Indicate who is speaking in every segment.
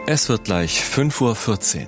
Speaker 1: Es wird gleich 5:14 Uhr.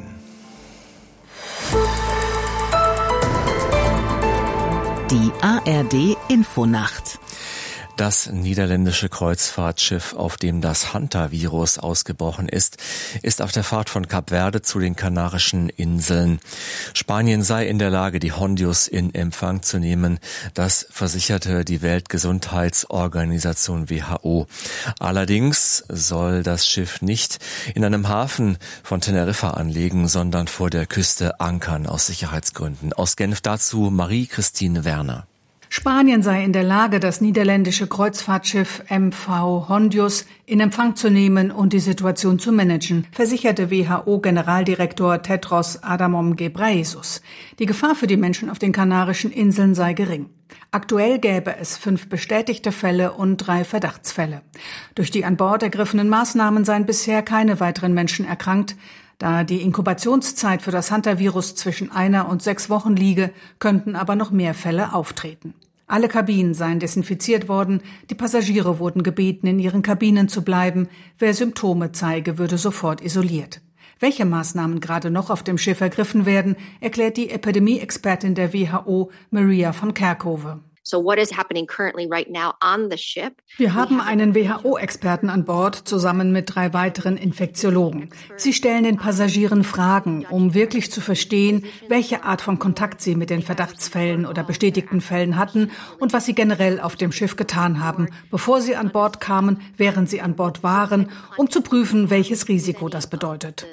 Speaker 2: Die ARD-Infonacht.
Speaker 1: Das niederländische Kreuzfahrtschiff, auf dem das Hantavirus ausgebrochen ist auf der Fahrt von Kap Verde zu den Kanarischen Inseln. Spanien sei in der Lage, die Hondius in Empfang zu nehmen. Das versicherte die Weltgesundheitsorganisation WHO. Allerdings soll das Schiff nicht in einem Hafen von Teneriffa anlegen, sondern vor der Küste ankern aus Sicherheitsgründen. Aus Genf dazu Marie-Christine Werner.
Speaker 3: Spanien sei in der Lage, das niederländische Kreuzfahrtschiff MV Hondius in Empfang zu nehmen und die Situation zu managen, versicherte WHO-Generaldirektor Tedros Adhanom Ghebreyesus. Die Gefahr für die Menschen auf den Kanarischen Inseln sei gering. Aktuell gäbe es 5 bestätigte Fälle und 3 Verdachtsfälle. Durch die an Bord ergriffenen Maßnahmen seien bisher keine weiteren Menschen erkrankt. Da die Inkubationszeit für das Hantavirus zwischen 1 und 6 Wochen liege, könnten aber noch mehr Fälle auftreten. Alle Kabinen seien desinfiziert worden, die Passagiere wurden gebeten, in ihren Kabinen zu bleiben. Wer Symptome zeige, würde sofort isoliert. Welche Maßnahmen gerade noch auf dem Schiff ergriffen werden, erklärt die Epidemie-Expertin der WHO, Maria van Kerkhove. Wir haben einen WHO-Experten an Bord zusammen mit 3 weiteren Infektiologen. Sie stellen den Passagieren Fragen, um wirklich zu verstehen, welche Art von Kontakt sie mit den Verdachtsfällen oder bestätigten Fällen hatten und was sie generell auf dem Schiff getan haben, bevor sie an Bord kamen, während sie an Bord waren, um zu prüfen, welches Risiko das bedeutet.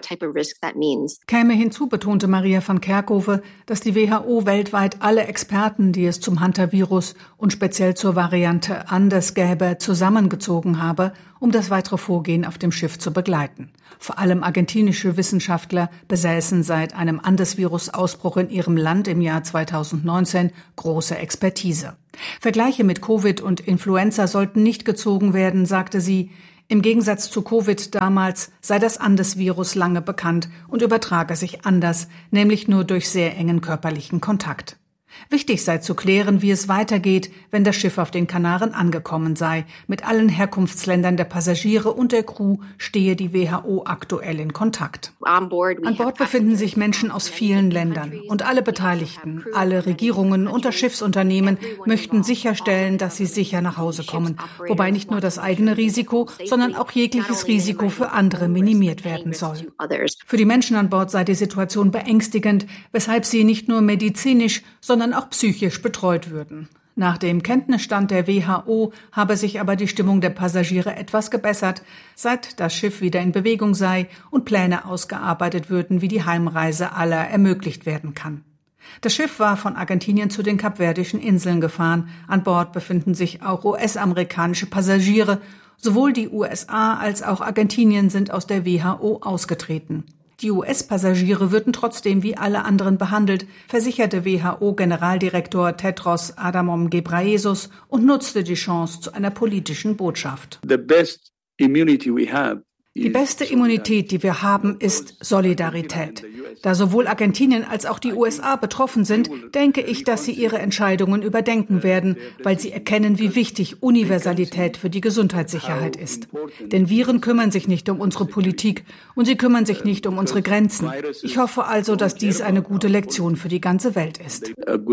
Speaker 3: Käme hinzu, betonte Maria van Kerkhove, dass die WHO weltweit alle Experten, die es zum Hantavirus und speziell zur Variante Anders gäbe, zusammengezogen habe, um das weitere Vorgehen auf dem Schiff zu begleiten. Vor allem argentinische Wissenschaftler besäßen seit einem Anders-Virus-Ausbruch in ihrem Land im Jahr 2019 große Expertise. Vergleiche mit Covid und Influenza sollten nicht gezogen werden, sagte sie. Im Gegensatz zu Covid damals sei das Anders-Virus lange bekannt und übertrage sich anders, nämlich nur durch sehr engen körperlichen Kontakt. Wichtig sei zu klären, wie es weitergeht, wenn das Schiff auf den Kanaren angekommen sei. Mit allen Herkunftsländern der Passagiere und der Crew stehe die WHO aktuell in Kontakt. An Bord befinden sich Menschen aus vielen Ländern und alle Beteiligten, alle Regierungen und das Schiffsunternehmen möchten sicherstellen, dass sie sicher nach Hause kommen, wobei nicht nur das eigene Risiko, sondern auch jegliches Risiko für andere minimiert werden soll. Für die Menschen an Bord sei die Situation beängstigend, weshalb sie nicht nur medizinisch, sondern auch psychisch betreut würden. Nach dem Kenntnisstand der WHO habe sich aber die Stimmung der Passagiere etwas gebessert, seit das Schiff wieder in Bewegung sei und Pläne ausgearbeitet würden, wie die Heimreise aller ermöglicht werden kann. Das Schiff war von Argentinien zu den Kapverdischen Inseln gefahren. An Bord befinden sich auch US-amerikanische Passagiere. Sowohl die USA als auch Argentinien sind aus der WHO ausgetreten. Die US-Passagiere würden trotzdem wie alle anderen behandelt, versicherte WHO-Generaldirektor Tedros Adhanom Ghebreyesus und nutzte die Chance zu einer politischen Botschaft. Die beste Immunität, die wir haben, ist Solidarität. Da sowohl Argentinien als auch die USA betroffen sind, denke ich, dass sie ihre Entscheidungen überdenken werden, weil sie erkennen, wie wichtig Universalität für die Gesundheitssicherheit ist. Denn Viren kümmern sich nicht um unsere Politik und sie kümmern sich nicht um unsere Grenzen. Ich hoffe also, dass dies eine gute Lektion für die ganze Welt ist.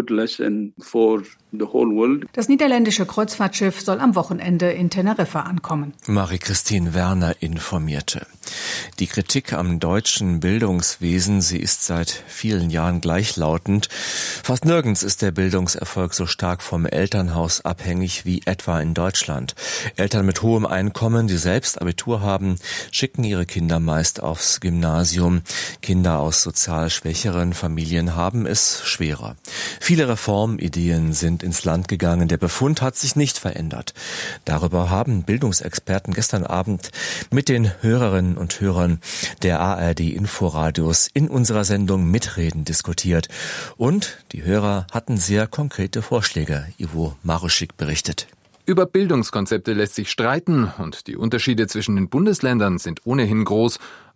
Speaker 3: Das niederländische Kreuzfahrtschiff soll am Wochenende in Teneriffa ankommen.
Speaker 1: Marie-Christine Werner informierte. Die Kritik am deutschen Bildungswesen, sie ist seit vielen Jahren gleichlautend. Fast nirgends ist der Bildungserfolg so stark vom Elternhaus abhängig wie etwa in Deutschland. Eltern mit hohem Einkommen, die selbst Abitur haben, schicken ihre Kinder meist aufs Gymnasium. Kinder aus sozial schwächeren Familien haben es schwerer. Viele Reformideen sind ins Land gegangen. Der Befund hat sich nicht verändert. Darüber haben Bildungsexperten gestern Abend mit den Hörerinnen und Hörern der ARD Inforadios in unserer Sendung Mitreden diskutiert. Und die Hörer hatten sehr konkrete Vorschläge. Ivo Maruschik berichtet.
Speaker 4: Über Bildungskonzepte lässt sich streiten und die Unterschiede zwischen den Bundesländern sind ohnehin groß.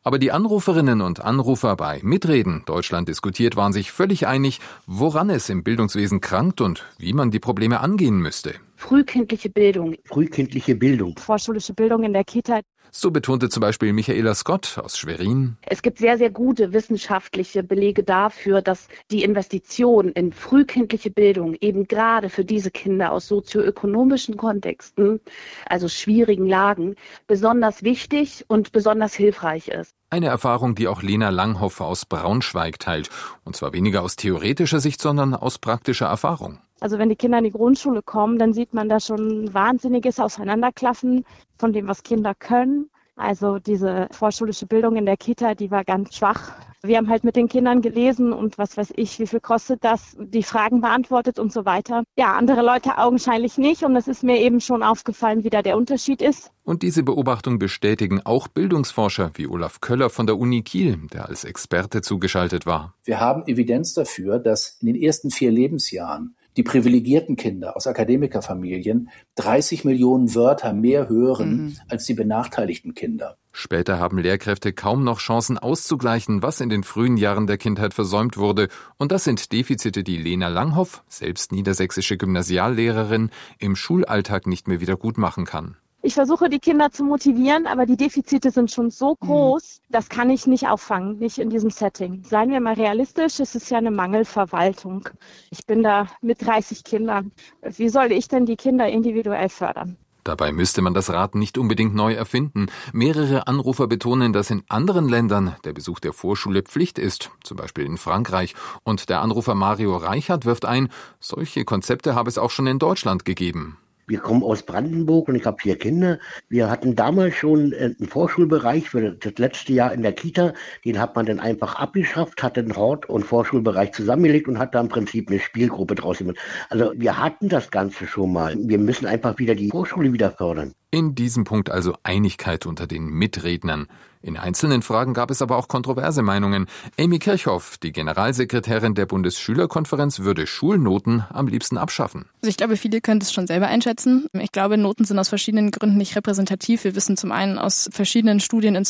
Speaker 4: Aber die Anruferinnen und Anrufer bei Mitreden Deutschland diskutiert waren sich völlig einig, woran es im Bildungswesen krankt und wie man die Probleme angehen müsste.
Speaker 5: Frühkindliche Bildung.
Speaker 6: Frühkindliche Bildung.
Speaker 7: Vorschulische Bildung in der Kita.
Speaker 4: So betonte zum Beispiel Michaela Scott aus Schwerin.
Speaker 5: Es gibt sehr, sehr gute wissenschaftliche Belege dafür, dass die Investition in frühkindliche Bildung eben gerade für diese Kinder aus sozioökonomischen Kontexten, also schwierigen Lagen, besonders wichtig und besonders hilfreich ist.
Speaker 4: Eine Erfahrung, die auch Lena Langhoff aus Braunschweig teilt. Und zwar weniger aus theoretischer Sicht, sondern aus praktischer Erfahrung.
Speaker 7: Also wenn die Kinder in die Grundschule kommen, dann sieht man da schon wahnsinniges Auseinanderklaffen von dem, was Kinder können. Also diese vorschulische Bildung in der Kita, die war ganz schwach. Wir haben halt mit den Kindern gelesen und was weiß ich, wie viel kostet das, die Fragen beantwortet und so weiter. Ja, andere Leute augenscheinlich nicht und es ist mir eben schon aufgefallen, wie da der Unterschied ist.
Speaker 4: Und diese Beobachtung bestätigen auch Bildungsforscher wie Olaf Köller von der Uni Kiel, der als Experte zugeschaltet war.
Speaker 8: Wir haben Evidenz dafür, dass in den ersten 4 Lebensjahren die privilegierten Kinder aus Akademikerfamilien 30 Millionen Wörter mehr hören als die benachteiligten Kinder.
Speaker 4: Später haben Lehrkräfte kaum noch Chancen auszugleichen, was in den frühen Jahren der Kindheit versäumt wurde. Und das sind Defizite, die Lena Langhoff, selbst niedersächsische Gymnasiallehrerin, im Schulalltag nicht mehr wieder gut machen kann.
Speaker 7: Ich versuche, die Kinder zu motivieren, aber die Defizite sind schon so groß, das kann ich nicht auffangen, nicht in diesem Setting. Seien wir mal realistisch, es ist ja eine Mangelverwaltung. Ich bin da mit 30 Kindern. Wie soll ich denn die Kinder individuell fördern?
Speaker 4: Dabei müsste man das Rad nicht unbedingt neu erfinden. Mehrere Anrufer betonen, dass in anderen Ländern der Besuch der Vorschule Pflicht ist, zum Beispiel in Frankreich. Und der Anrufer Mario Reichert wirft ein, solche Konzepte habe es auch schon in Deutschland gegeben.
Speaker 6: Wir kommen aus Brandenburg und ich habe 4 Kinder. Wir hatten damals schon einen Vorschulbereich für das letzte Jahr in der Kita. Den hat man dann einfach abgeschafft, hat den Hort- und Vorschulbereich zusammengelegt und hat da im Prinzip eine Spielgruppe draus gemacht. Also wir hatten das Ganze schon mal. Wir müssen einfach wieder die Vorschule wieder fördern.
Speaker 4: In diesem Punkt also Einigkeit unter den Mitrednern. In einzelnen Fragen gab es aber auch kontroverse Meinungen. Amy Kirchhoff, die Generalsekretärin der Bundesschülerkonferenz, würde Schulnoten am liebsten abschaffen.
Speaker 9: Also ich glaube, viele können es schon selber einschätzen. Ich glaube, Noten sind aus verschiedenen Gründen nicht repräsentativ. Wir wissen zum einen aus verschiedenen Studien